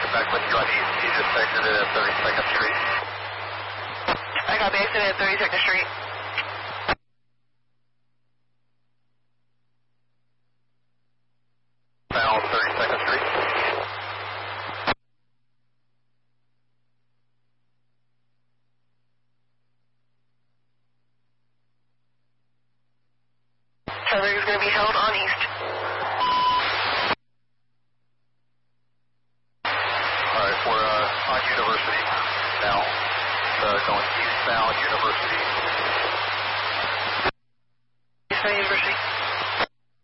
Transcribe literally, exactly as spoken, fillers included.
back with you on east. He just exited at thirty-second Street. I got the exit at thirty-second Street. Bound thirty-second Street. Traffic is going to be held on east. Alright, we're uh, on University now. Uh, going eastbound University.